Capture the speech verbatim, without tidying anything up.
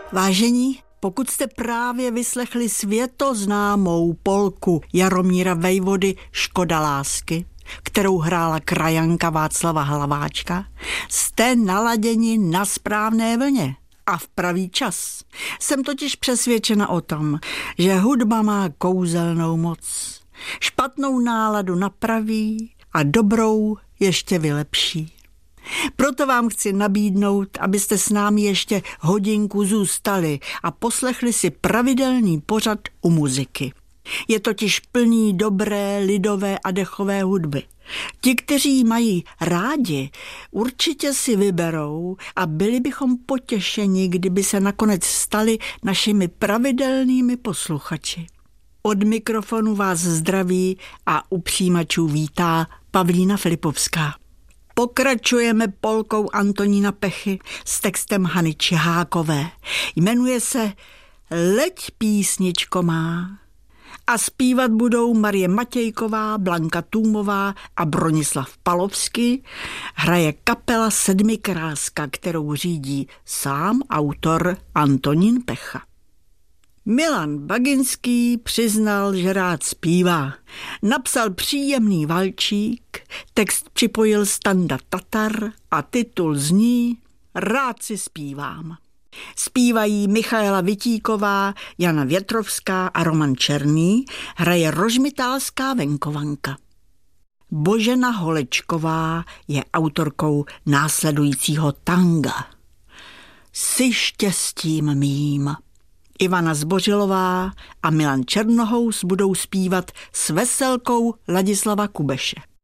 Vážení, pokud jste právě vyslechli světoznámou polku Jaromíra Vejvody Škoda lásky, kterou hrála krajanka Václava Hlaváčka, jste naladěni na správné vlně a v pravý čas. Jsem totiž přesvědčena o tom, že hudba má kouzelnou moc. Špatnou náladu napraví a dobrou ještě vylepší. Proto vám chci nabídnout, abyste s námi ještě hodinku zůstali a poslechli si pravidelný pořad u muziky. Je totiž plný dobré, lidové a dechové hudby. Ti, kteří mají rádi, určitě si vyberou a byli bychom potěšeni, kdyby se nakonec stali našimi pravidelnými posluchači. Od mikrofonu vás zdraví a u přijímačů vítá Pavlína Filipovská. Pokračujeme polkou Antonína Pechy s textem Hany Čihákové. Jmenuje se Leď písničko má a zpívat budou Marie Matějková, Blanka Tůmová a Bronislav Palovský. Hraje kapela Sedmikráska, kterou řídí sám autor Antonín Pecha. Milan Baginský přiznal, že rád zpívá. Napsal příjemný valčík, text připojil Standa Tatar a titul zní Rád si zpívám. Zpívají Michaela Vitíková, Jana Větrovská a Roman Černý, hraje Rožmitálská venkovanka. Božena Holečková je autorkou následujícího tanga. Si štěstím mým. Ivana Zbořilová a Milan Černohous budou zpívat s veselkou Ladislava Kubeše.